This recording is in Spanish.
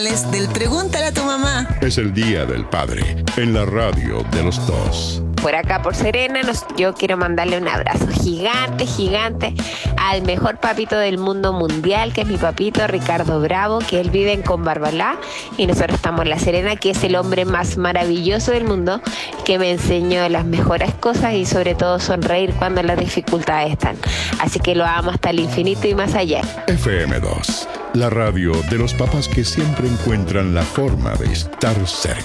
Del Pregúntale a tu mamá. Es el Día del Padre, en la radio de los dos. Por acá, por Serena, yo quiero mandarle un abrazo gigante, gigante al mejor papito del mundo mundial, que es mi papito Ricardo Bravo, que él vive en Combarbalá y nosotros estamos en La Serena, que es el hombre más maravilloso del mundo, que me enseñó las mejores cosas y sobre todo sonreír cuando las dificultades están. Así que lo amo hasta el infinito y más allá. FM2, la radio de los papás que siempre encuentran la forma de estar cerca.